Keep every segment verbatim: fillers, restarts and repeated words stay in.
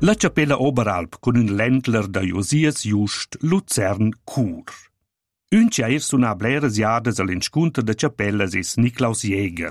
La Cappella Oberalp con un Ländler da Josias Just Luzern Chur. Un che ha suona bleras jadas all'enscunter da Cappellas es Niklaus Jäger.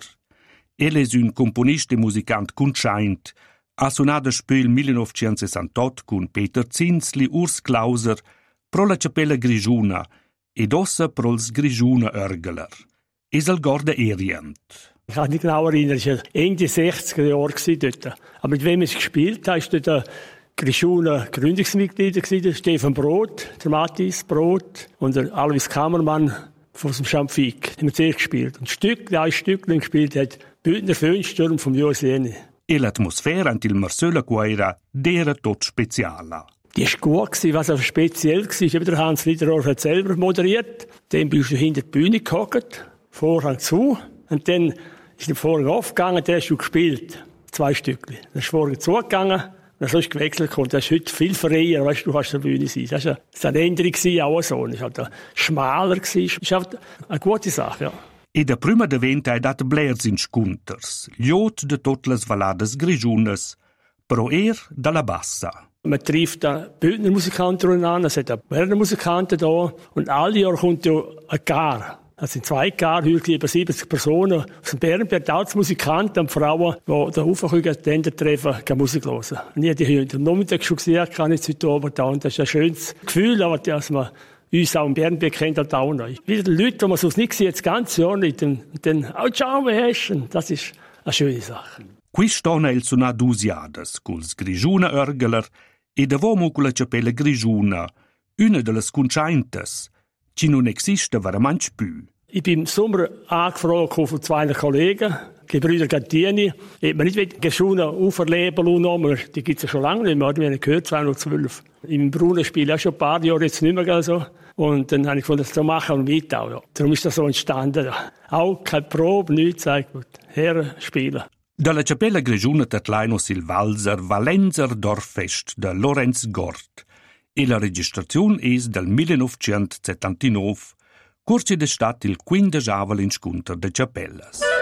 El es un componist e musicant conschaint, ha suonado spöl millenovecentossantotto con Peter Zinsli, Urs Klauser, pro la Cappella Grigiuna ed ossa pro els Grigiuna Örgeler. Es al Gorda Erient. Ich kann mich nicht genau erinnern, es war Ende sechziger Jahre dort. Aber mit wem es gespielt hat, war der Grigiuna Gründungsmitglieder, der Stefan Brot, der Matthias Brot und der Alvis Kammermann von dem Schamfik. Haben wir zuerst gespielt. Und Stück, ein Stück gespielt hat Bündner Föhnsturm vom Josene. E l'atmosfera ant il Marcella Guaira d'era tot speciala. Die war gut, was auch speziell war. Eben der Hans Liederorf hat selber moderiert. Dann bist du hinter der Bühne gehockt, Vorhang zu. Und dann ist der Vorhang aufgegangen, der hast du gespielt. Zwei Stückchen. Dann ist der Vorhang zugegangen, dann ist gewechselt gekommen. Das ist heute viel freier, weißt du, du kannst auf der Bühne sein. Das war eine Änderung, auch so. Das war halt schmaler. Das ist halt eine gute Sache, ja. E da prima de venta hai dat blers in scunters, gliot de tot les valadas grigiunas, pro er dalla bassa. Man trifft da Bündner Musikanten an, es hat auch Berner Musikanten da, und alle Jahre kommt ja ein Gar. Das sind zwei Gar, heute über siebzig Personen aus dem Bärenberg, als Musikanten und Frauen, die da raufkommen, die treffen, keine Musik hören. Und ich habe die heute am Nachmittag schon gesehen, kann ich heute oben da, und das ist ein schönes Gefühl, dass man uns auch im Bärenberg kennt, halt auch noch. Wieder Leute, die man sonst nicht sieht, das ganze Jahr nicht, und dann, oh, ciao, wie hast du? Das ist eine schöne Sache. Qui stona il suona dusiadas, culs Grigiuna Örgeler, e davomo con la Cappella Grigiuna, una delle scunciantes, ci non existe veramente più. Ich bin im Sommer angefragt von zwei Kollegen, Gebrüder Gattini. Ich habe mir nicht Grigiuna auferleben lassen, die gibt es ja schon lange nicht mehr, wir haben gehört, zweitausendzwölf. Im Brunnenspiel auch schon ein paar Jahre jetzt nicht mehr so. Und dann habe ich gefunden, das machen und mit auch. Ja. Darum ist das so entstanden. Auch keine Probe, nichts, sagt gut. Herren spielen. Dalla Cappella Grigiuna tatlaino sil Valser Valenzer Dorffest de Lorenz Gort e la registrazione es del millenovecentosettantanove, corsi de stat il quindici avel in scunter de Cappellas.